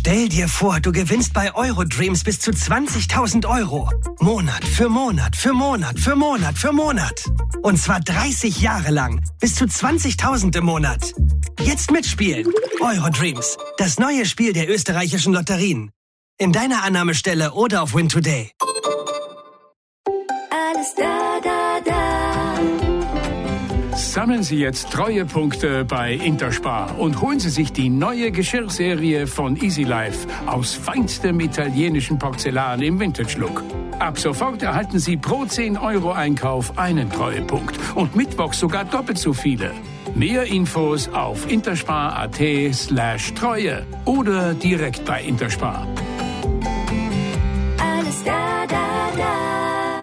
Stell dir vor, du gewinnst bei Eurodreams bis zu 20.000 Euro. Monat für Monat für Monat für Monat für Monat. Und zwar 30 Jahre lang. Bis zu 20.000 im Monat. Jetzt mitspielen. Eurodreams. Das neue Spiel der österreichischen Lotterien. In deiner Annahmestelle oder auf Win Today. Alles da, da, da. Sammeln Sie jetzt Treuepunkte bei Interspar und holen Sie sich die neue Geschirrserie von Easy Life aus feinstem italienischen Porzellan im Vintage-Look. Ab sofort erhalten Sie pro 10 Euro Einkauf einen Treuepunkt und mittwochs sogar doppelt so viele. Mehr Infos auf interspar.at/Treue oder direkt bei Interspar. Alles da, da, da.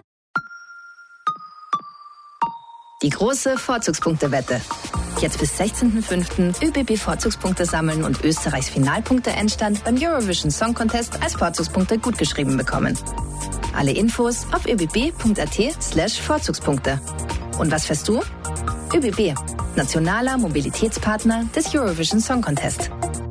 Die große Vorzugspunktewette. Jetzt bis 16.05. ÖBB Vorzugspunkte sammeln und Österreichs Finalpunkte-Endstand beim Eurovision Song Contest als Vorzugspunkte gutgeschrieben bekommen. Alle Infos auf öbb.at/Vorzugspunkte. Und was fährst du? ÖBB, nationaler Mobilitätspartner des Eurovision Song Contest.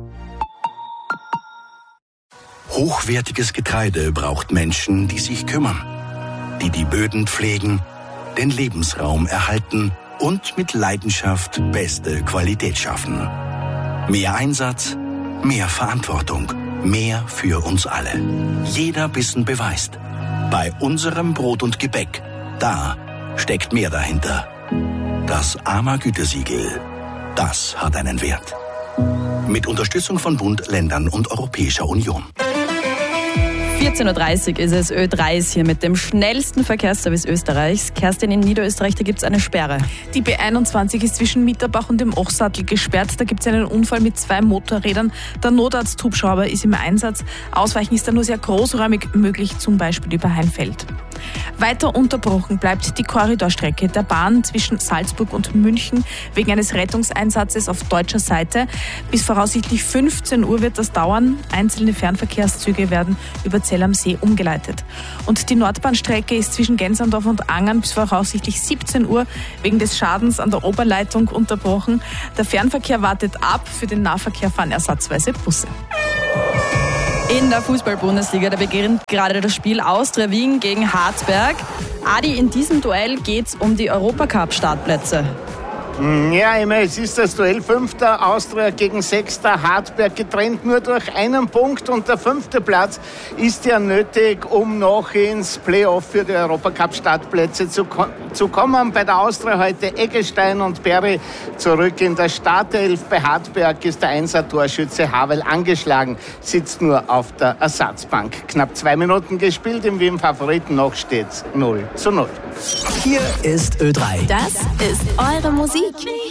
Hochwertiges Getreide braucht Menschen, die sich kümmern, die die Böden pflegen, den Lebensraum erhalten und mit Leidenschaft beste Qualität schaffen. Mehr Einsatz, mehr Verantwortung, mehr für uns alle. Jeder Bissen beweist. Bei unserem Brot und Gebäck, da steckt mehr dahinter. Das AMA-Gütesiegel, das hat einen Wert. Mit Unterstützung von Bund, Ländern und Europäischer Union. 14.30 Uhr ist es. Ö3 ist hier mit dem schnellsten Verkehrsservice Österreichs. Kerstin, in Niederösterreich, da gibt es eine Sperre. Die B21 ist zwischen Mitterbach und dem Ochsattel gesperrt. Da gibt es einen Unfall mit 2 Motorrädern. Der Notarzt-Hubschrauber ist im Einsatz. Ausweichen ist da nur sehr großräumig möglich, zum Beispiel über Heinfeld. Weiter unterbrochen bleibt die Korridorstrecke der Bahn zwischen Salzburg und München wegen eines Rettungseinsatzes auf deutscher Seite. Bis voraussichtlich 15 Uhr wird das dauern. Einzelne Fernverkehrszüge werden über Zell am See umgeleitet. Und die Nordbahnstrecke ist zwischen Gensandorf und Angern bis voraussichtlich 17 Uhr wegen des Schadens an der Oberleitung unterbrochen. Der Fernverkehr wartet ab. Für den Nahverkehr fahren ersatzweise Busse. In der Fußball-Bundesliga, da beginnt gerade das Spiel Austria Wien gegen Hartberg. Adi, in diesem Duell geht es um die Europacup-Startplätze. Ja, es ist das Duell 5. Austria gegen 6. Hartberg, getrennt nur durch einen Punkt, und der 5. Platz ist ja nötig, um noch ins Playoff für die Europacup-Startplätze zu kommen. Bei der Austria heute Eggestein und Berry zurück in der Startelf. Bei Hartberg ist der Einser-Torschütze Havel angeschlagen, sitzt nur auf der Ersatzbank. Knapp 2 Minuten gespielt, im Wien-Favoriten, noch steht's 0:0. Hier ist Ö3. Das ist eure Musik.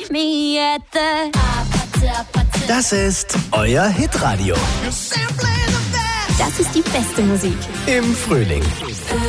Das ist euer Hitradio. Das ist die beste Musik. Im Frühling.